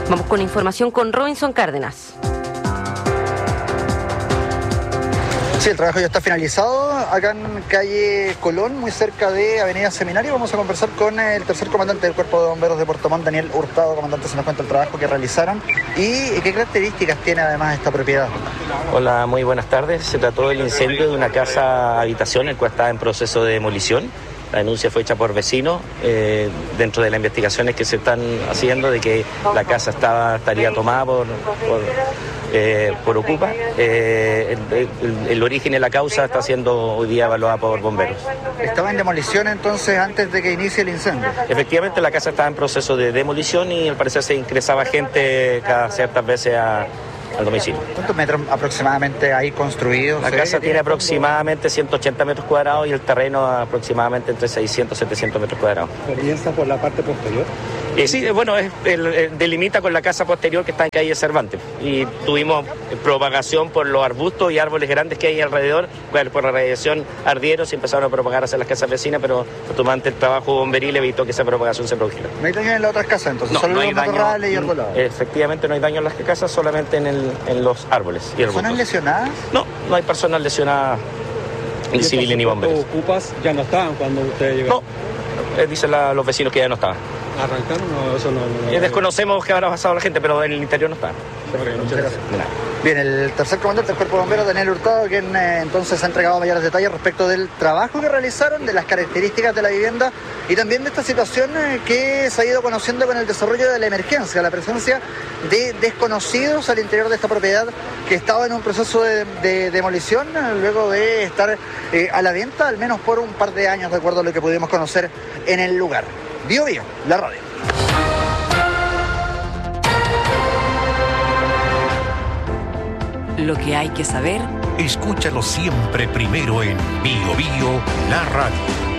Vamos con información con Robinson Cárdenas. Sí, el trabajo ya está finalizado acá en calle Colón, muy cerca de Avenida Seminario. Vamos a conversar con el tercer comandante del Cuerpo de Bomberos de Puerto Montt, Daniel Hurtado. Comandante, se nos cuenta el trabajo que realizaron y qué características tiene además esta propiedad. Hola, muy buenas tardes. Se trató del incendio de una casa habitación, el cual está en proceso de demolición. La denuncia fue hecha por vecinos dentro de las investigaciones que se están haciendo de que la casa estaría tomada por Ocupa. El origen y la causa está siendo hoy día evaluada por bomberos. ¿Estaba en demolición entonces antes de que inicie el incendio? Efectivamente, la casa estaba en proceso de demolición y al parecer se ingresaba gente cada ciertas veces al domicilio. ¿Cuántos metros aproximadamente hay construidos? La casa tiene aproximadamente 180 metros cuadrados y el terreno aproximadamente entre 600 y 700 metros cuadrados. ¿Comienza por la parte posterior? Sí, bueno, delimita con la casa posterior que está en calle Cervantes y tuvimos propagación por los arbustos y árboles grandes que hay alrededor, por la radiación ardieron, se empezaron a propagar hacia las casas vecinas, pero afortunadamente el trabajo bomberil evitó que esa propagación se produjera. ¿No hay daño en las otras casas entonces? No, ¿Solo no hay los daño, matorrales y arbolados? Efectivamente no hay daño en las casas, solamente en los árboles y arbustos. ¿Personas lesionadas? No hay personas lesionadas, ni civiles ni bomberos. ¿Los ocupas ya no estaban cuando ustedes llegaron? No, dicen los vecinos que ya no estaban. ¿Arrancaron o eso no? Desconocemos qué habrá pasado la gente, pero en el interior no está. Muchas gracias. Bien, el tercer comandante del Cuerpo de Bomberos, Daniel Hurtado, quien entonces ha entregado mayores detalles respecto del trabajo que realizaron, de las características de la vivienda y también de esta situación que se ha ido conociendo con el desarrollo de la emergencia, la presencia de desconocidos al interior de esta propiedad que estaba en un proceso de demolición luego de estar a la venta, al menos por un par de años, de acuerdo a lo que pudimos conocer en el lugar. Bio, la radio. Lo que hay que saber. Escúchalo siempre primero en Bio, la radio.